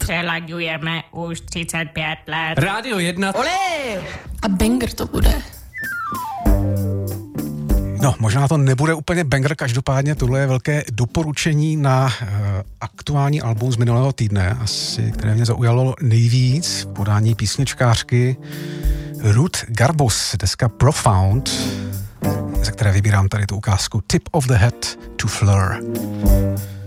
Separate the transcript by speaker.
Speaker 1: Přelaďujeme už 35 let.
Speaker 2: Rádio 1.
Speaker 3: Olé!
Speaker 4: A banger to bude.
Speaker 5: No, možná to nebude úplně banger, každopádně tohle je velké doporučení na aktuální album z minulého týdne, asi, které mě zaujalo nejvíc, v podání písničkářky Ruth Garbus, deska Profound, ze které vybírám tady tu ukázku Tip of the Head to Fleur.